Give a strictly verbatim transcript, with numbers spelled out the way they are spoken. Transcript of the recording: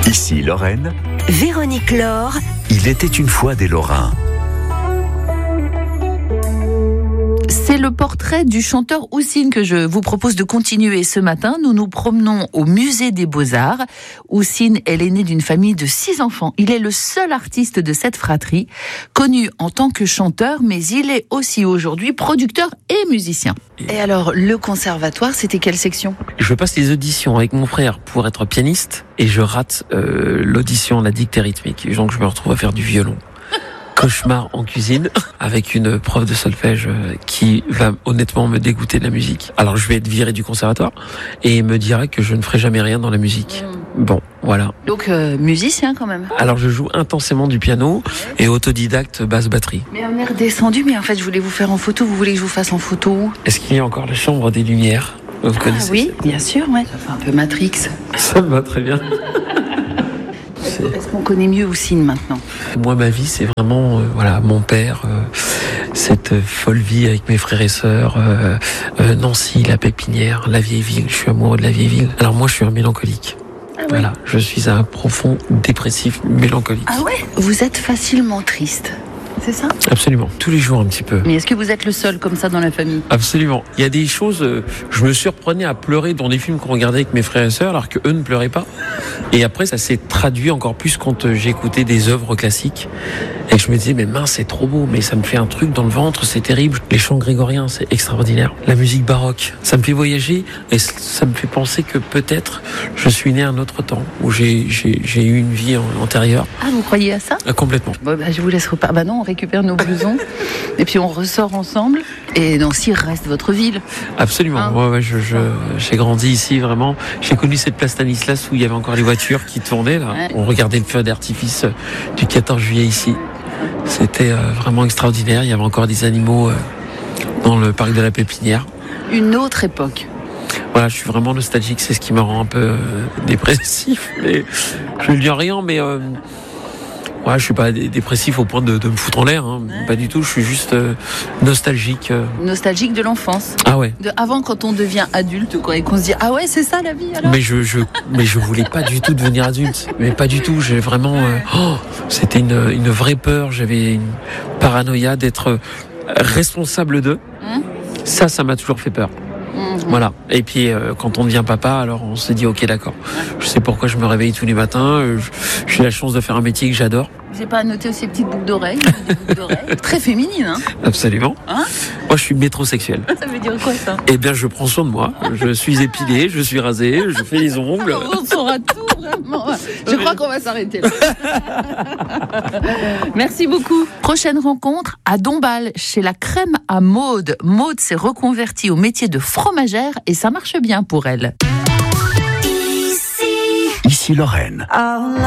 Ici Lorraine, Véronique Laure. Il était une fois des Lorrains. C'est le portrait du chanteur Houssine que je vous propose de continuer ce matin. Nous nous promenons au musée des Beaux-Arts. Houssine est l'aîné d'une famille de six enfants. Il est le seul artiste de cette fratrie, connu en tant que chanteur, mais il est aussi aujourd'hui producteur et musicien. Et alors, le conservatoire, c'était quelle section ? Je passe les auditions avec mon frère pour être pianiste et je rate euh, l'audition, la dictée rythmique. Et donc je me retrouve à faire du violon. Cauchemar en cuisine avec une prof de solfège qui va honnêtement me dégoûter de la musique. Alors je vais être viré du conservatoire et me dira que je ne ferai jamais rien dans la musique. Mmh. Bon, voilà. Donc euh, musicien quand même. Alors je joue intensément du piano et autodidacte basse-batterie. Mais on est redescendu, mais en fait je voulais vous faire en photo. Vous voulez que je vous fasse en photo ? Est-ce qu'il y a encore la chambre des lumières ? Vous ah, connaissez oui, bien sûr, ouais. Ça fait un peu Matrix. Ça me va très bien. Est-ce qu'on connaît mieux Houssine maintenant ? Moi, ma vie, c'est vraiment, euh, voilà, mon père, euh, cette folle vie avec mes frères et sœurs, euh, euh, Nancy, la Pépinière, la vieille ville. Je suis amoureux de la vieille ville. Alors moi, je suis un mélancolique. Ah ouais. Voilà, je suis un profond dépressif mélancolique. Ah ouais ? Vous êtes facilement triste, c'est ça ? Absolument, tous les jours un petit peu. Mais est-ce que vous êtes le seul comme ça dans la famille ? Absolument. Il y a des choses, euh, je me surprenais à pleurer dans des films qu'on regardait avec mes frères et sœurs, alors que eux ne pleuraient pas. Et après, ça s'est traduit encore plus quand euh, j'écoutais des œuvres classiques. Et que je me disais, mais mince, c'est trop beau, mais ça me fait un truc dans le ventre, c'est terrible. Les chants grégoriens, c'est extraordinaire. La musique baroque, ça me fait voyager et ça me fait penser que peut-être je suis né à un autre temps, où j'ai, j'ai, j'ai eu une vie antérieure. Ah, vous croyez à ça ? euh, Complètement. Bon, bah, je vous laisse repartir. Bah non, on récupère nos blousons et puis on ressort ensemble. Et Nancy reste votre ville. Absolument. Hein ouais, ouais, je, je, j'ai grandi ici, vraiment. J'ai connu cette place Stanislas où il y avait encore les voitures qui tournaient, là. Ouais. On regardait le feu d'artifice du quatorze juillet ici. C'était euh, vraiment extraordinaire. Il y avait encore des animaux euh, dans le parc de la Pépinière. Une autre époque. Voilà, je suis vraiment nostalgique. C'est ce qui me rend un peu euh, dépressif. Mais je ne dis rien, mais euh, ouais, je suis pas dépressif au point de, de me foutre en l'air. Hein. Ouais. Pas du tout. Je suis juste euh, nostalgique. Euh. Nostalgique de l'enfance. Ah ouais. De avant, quand on devient adulte, quoi, et qu'on se dit ah ouais, c'est ça la vie. Alors. Mais je, je, mais je voulais pas du tout devenir adulte. Mais pas du tout. J'ai vraiment. Euh, oh, c'était une, une vraie peur. J'avais une paranoïa d'être responsable d'eux. Hum. Ça, ça m'a toujours fait peur. Mmh. Voilà. Et puis euh, quand on devient papa, alors on se dit ok, d'accord. Je sais pourquoi je me réveille tous les matins. Euh, j'ai la chance de faire un métier que j'adore. J'ai pas noté aussi les petites boucles d'oreilles, des boucles d'oreilles. Très féminine, hein ? Absolument. Hein ? Moi, je suis métrosexuel. Ça veut dire quoi ça ? Eh bien, je prends soin de moi. Je suis épilé, je suis rasé, je fais les ongles. On saura tout vraiment. Je crois qu'on va s'arrêter là. Merci beaucoup. Prochaine rencontre à Dombasle, chez la crème à Maude. Maude s'est reconvertie au métier de fromagère et ça marche bien pour elle. Ici Lorraine.